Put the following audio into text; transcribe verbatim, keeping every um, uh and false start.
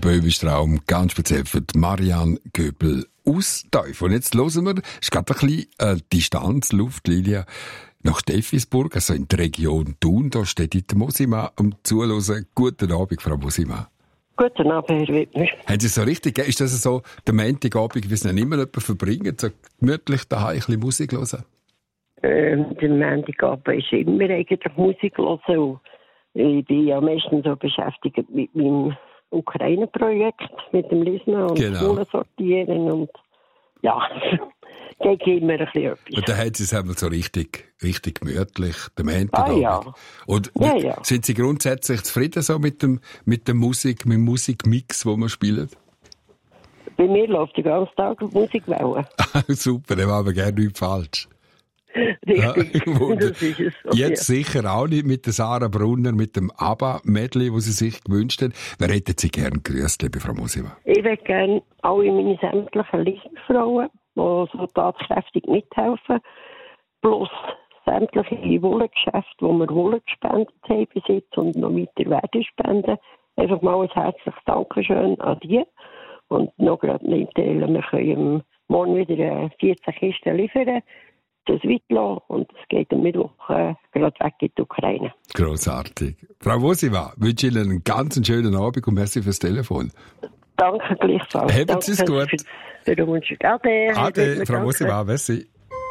Böhmischer Traum, ganz speziell für die Marianne Göbel aus Teuf. Und jetzt hören wir, es ist gerade ein bisschen äh, Distanz, Luftlinie, nach Steffisburg, also in der Region Thun. Da steht die Mosima um zuhören. Guten Abend, Frau Mosima. Guten Abend, Herr Wittmer. Haben Sie so richtig, ist das so der Montagabend, wie es nicht immer jemand verbringt, so gemütlich daheim ein bisschen Musik hören? Ähm, der Montagabend ist immer eigentlich Musik hören. Ich bin ja meistens so beschäftigt mit meinem Ukraine-Projekt, mit dem Lesen und Genau. Schulen sortieren und ja, da geht immer ein bisschen etwas. Und da haben Sie es einmal so richtig, richtig gemütlich, der Montagabend. Ah, ja. Und Ja, ja. sind Sie grundsätzlich zufrieden so mit dem, mit der Musik, mit dem Musikmix, den wir spielen? Bei mir läuft den ganzen Tag Musikwelle. Super, dann machen wir gerne nichts falsch. Richtig, Ja, das ist es. So, jetzt ja. sicher auch nicht mit der Sarah Brunner, mit dem ABBA-Medley, das Sie sich gewünscht haben. Wer hätten Sie gerne grüßt, liebe Frau Mosima? Ich würde gerne alle meine sämtlichen Lichtfrauen, die so tatkräftig mithelfen, plus sämtliche Wollgeschäfte, wo wir Wolle gespendet haben bis jetzt und noch weiter werden spenden. Einfach mal ein herzliches Dankeschön an die. Und noch gerade mitteilen, wir können morgen wieder vierzehn Kisten liefern. Das Wittlo und es geht am Mittwoch äh, gerade weg in die Ukraine. Grossartig. Frau Mosima, wünsche Ihnen einen ganz schönen Abend und merci fürs Telefon. Danke gleichfalls. Haben Sie es gut. Für, für den Wunsch. Ade. Ade, Frau Mosima, merci.